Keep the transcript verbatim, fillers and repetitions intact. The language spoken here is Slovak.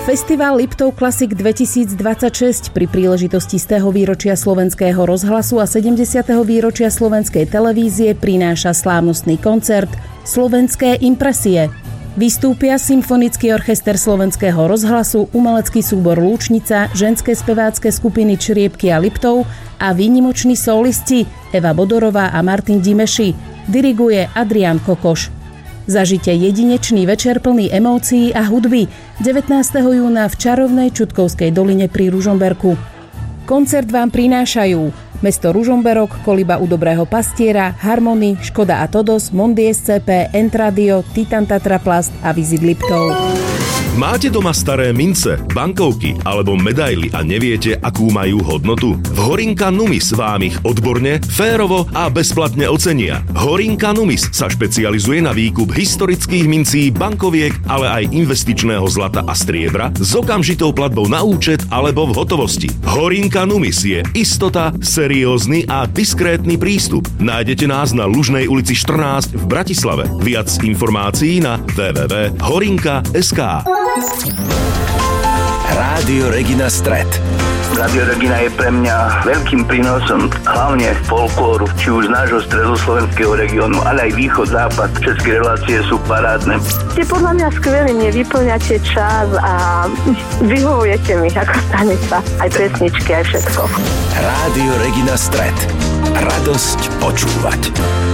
Festival Liptov Classic dvetisícdvadsaťšesť pri príležitosti stého výročia Slovenského rozhlasu a sedemdesiateho výročia Slovenskej televízie prináša slávnostný koncert Slovenské impresie. Vystúpia Symfonický orchester Slovenského rozhlasu, umelecký súbor Lúčnica, ženské spevácké skupiny Čriepky a Liptov a výnimoční solisti Eva Bodorová a Martin Dimeši. Diriguje Adrián Kokoš. Zažite jedinečný večer plný emócií a hudby devätnásteho júna v čarovnej Čutkovskej doline pri Ružomberku. Koncert vám prinášajú mesto Ružomberok, Koliba u Dobrého pastiera, Harmony, Škoda a Todos, Mondi es cé pé, Entradio, Titan Tatra Plast a Visit Liptov. Máte doma staré mince, bankovky alebo medaily a neviete, akú majú hodnotu? V Horinka Numis vám ich odborne, férovo a bezplatne ocenia. Horinka Numis sa špecializuje na výkup historických mincí, bankoviek, ale aj investičného zlata a striebra s okamžitou platbou na účet alebo v hotovosti. Horinka Numis je istota, seriózny a diskrétny prístup. Nájdete nás na Lužnej ulici štrnásť v Bratislave. Viac informácií na w w w bodka horinka bodka es ká. Rádio Regina Stret. Rádio Regina je pre mňa veľkým prínosom, hlavne folklóru, či už z nášho stredoslovenského regiónu, ale aj východ, západ. České relácie sú parádne. Ste podľa mňa skvelí, nevyplňate čas a vyhovujete mi ako stanica. Aj pesničky, aj všetko. Rádio Regina Stret. Radosť počúvať.